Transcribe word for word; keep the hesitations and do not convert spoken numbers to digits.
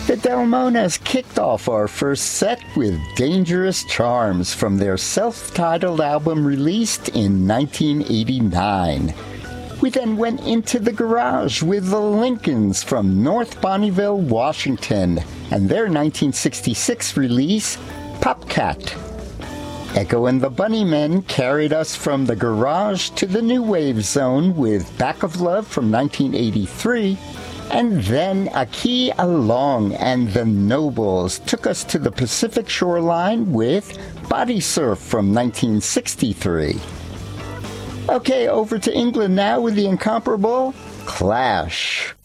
The Delmonas kicked off our first set with Dangerous Charms from their self-titled album released in nineteen eighty-nine. We then went into the garage with the Lincolns from North Bonneville, Washington, and their nineteen sixty-six release, Popcat. Echo and the Bunnymen carried us from the garage to the new wave zone with Back of Love from nineteen eighty-three, and then A Key Along and the Nobles took us to the Pacific shoreline with Body Surf from nineteen sixty-three. Okay, over to England now with the incomparable Clash.